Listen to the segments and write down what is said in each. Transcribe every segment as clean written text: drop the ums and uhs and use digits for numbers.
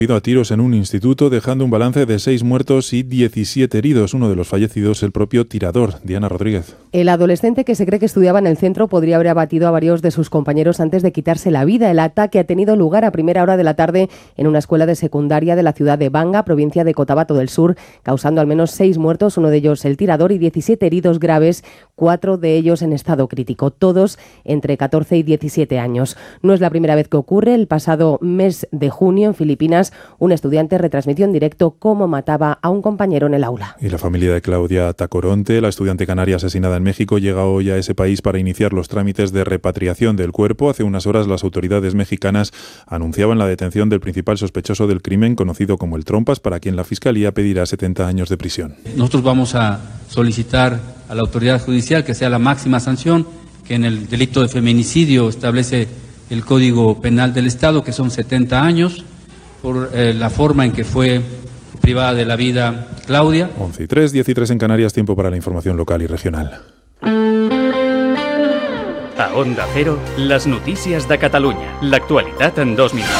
a tiros en un instituto, dejando un balance de 6 muertos y 17 heridos. Uno de los fallecidos, el propio tirador. Diana Rodríguez. El adolescente, que se cree que estudiaba en el centro, podría haber abatido a varios de sus compañeros antes de quitarse la vida. El ataque ha tenido lugar a primera hora de la tarde en una escuela de secundaria de la ciudad de Banga, provincia de Cotabato del Sur, causando al menos 6 muertos, uno de ellos el tirador, y 17 heridos graves, 4 de ellos en estado crítico, todos entre 14 y 17 años. No es la primera vez que ocurre. El pasado mes de junio, en Filipinas, un estudiante retransmitió en directo cómo mataba a un compañero en el aula. Y la familia de Claudia Tacoronte, la estudiante canaria asesinada en México, llega hoy a ese país para iniciar los trámites de repatriación del cuerpo. Hace unas horas las autoridades mexicanas anunciaban la detención del principal sospechoso del crimen, conocido como el Trompas, para quien la Fiscalía pedirá 70 años de prisión. Nosotros vamos a solicitar a la autoridad judicial que sea la máxima sanción, que en el delito de feminicidio establece el Código Penal del Estado, que son 70 años, por la forma en que fue privada de la vida Claudia. 11:03, 10:03 en Canarias, tiempo para la información local y regional. A Onda Cero, les notícies de Catalunya. L'actualitat en 2 minuts.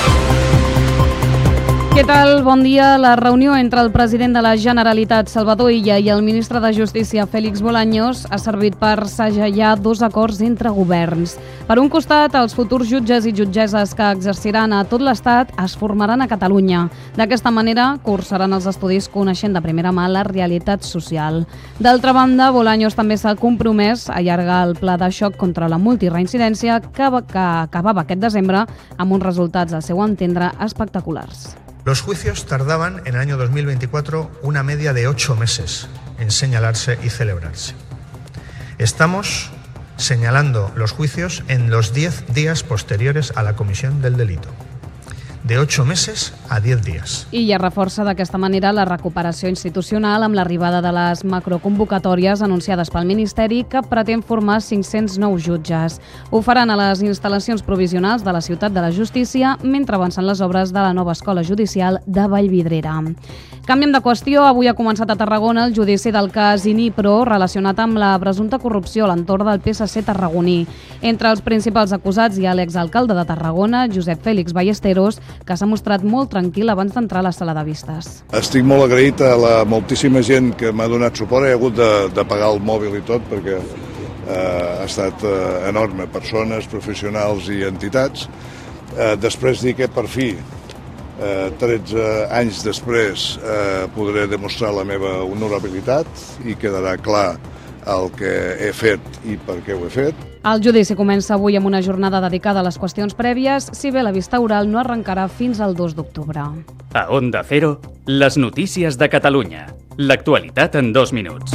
Què tal? Bon dia. La reunió entre el president de la Generalitat, Salvador Illa, i el ministre de Justícia, Félix Bolaños, ha servit per segellar 2 acords entre governs. Per un costat, els futurs jutges i jutgesses que exerciran a tot l'Estat es formaran a Catalunya. D'aquesta manera, cursaran els estudis coneixent de primera mà la realitat social. D'altra banda, Bolaños també s'ha compromès a allargar el pla de xoc contra la multireincidència que acabava aquest desembre amb uns resultats, al seu entendre, espectaculars. Los juicios tardaban en el año 2024 una media de 8 meses en señalarse y celebrarse. Estamos señalando los juicios en los 10 días posteriores a la comisión del delito. De 8 meses a 10 dies. I ja reforça d'aquesta manera la recuperació institucional amb l'arribada de les macroconvocatòries anunciades pel Ministeri, que pretén formar 500 nous jutges. Ho faran a les instal·lacions provisionals de la Ciutat de la Justícia mentre avancen les obres de la nova escola judicial de Vallvidrera. Canviem de qüestió. Avui ha començat a Tarragona el judici del cas Inipro relacionat amb la presumpta corrupció a l'entorn del PSC tarragoní. Entre els principals acusats hi ha l'exalcalde de Tarragona, Josep Fèlix Ballesteros, que s'ha mostrat molt tranquil abans d'entrar a la sala de vistes. Estic molt agraït a la moltíssima gent que m'ha donat suport. He hagut de pagar el mòbil i tot perquè ha estat enorme, persones, professionals i entitats. Després dir que per fi, 13 anys després, podré demostrar la meva honorabilitat i quedarà clar el que he fet i per què ho he fet. El judici comença avui amb una jornada dedicada a les qüestions prèvies, si bé la vista oral no arrencarà fins al 2 d'octubre. A Onda Cero, les notícies de Catalunya. L'actualitat en 2 minuts.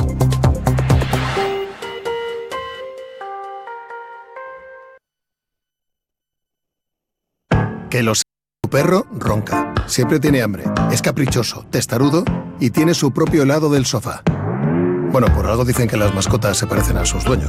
Que lo sepa, tu perro ronca, siempre tiene hambre, es caprichoso, testarudo y tiene su propio lado del sofá. Bueno, por algo dicen que las mascotas se parecen a sus dueños.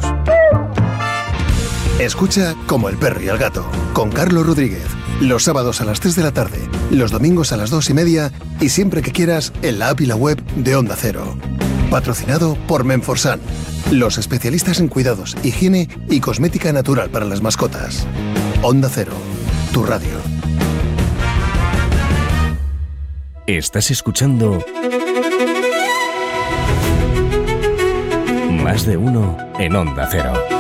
Escucha Como el perro y el gato, con Carlos Rodríguez. Los sábados a las 3 de la tarde, los domingos a las 2:30 y siempre que quieras en la app y la web de Onda Cero. Patrocinado por Menforsan, los especialistas en cuidados, higiene y cosmética natural para las mascotas. Onda Cero, tu radio. Estás escuchando Más de Uno en Onda Cero.